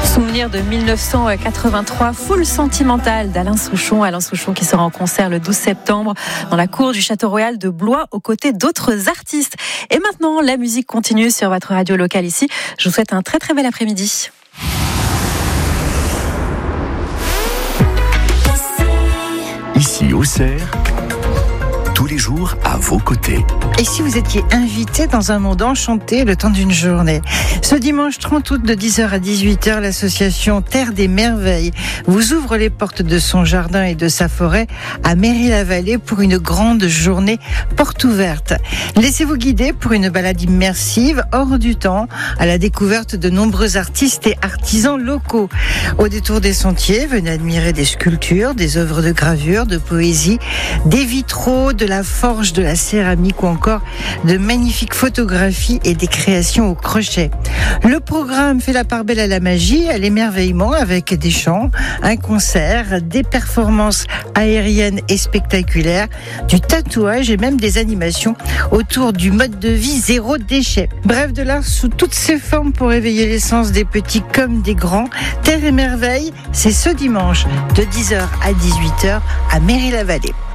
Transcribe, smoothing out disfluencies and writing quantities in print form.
Souvenir de 1983, Foule sentimentale d'Alain Souchon. Alain Souchon qui sera en concert le 12 septembre dans la cour du Château Royal de Blois aux côtés d'autres artistes. Et maintenant, la musique continue sur votre radio locale ici. Je vous souhaite un très très bel après-midi. Ici Auxerre, tous les jours à vos côtés. Et si vous étiez invité dans un monde enchanté le temps d'une journée? Ce dimanche 30 août de 10h à 18h, l'association Terre des Merveilles vous ouvre les portes de son jardin et de sa forêt à Mairie-la-Vallée pour une grande journée porte ouverte. Laissez-vous guider pour une balade immersive hors du temps à la découverte de nombreux artistes et artisans locaux. Au détour des sentiers, venez admirer des sculptures, des œuvres de gravure, de poésie, des vitraux, de la forge, de la céramique ou encore de magnifiques photographies et des créations au crochet. Le programme fait la part belle à la magie, à l'émerveillement avec des chants, un concert, des performances aériennes et spectaculaires, du tatouage et même des animations autour du mode de vie zéro déchet. Bref, de l'art sous toutes ses formes pour éveiller l'essence des petits comme des grands. Terre et Merveilles, c'est ce dimanche de 10h à 18h à Mairie-la-Vallée.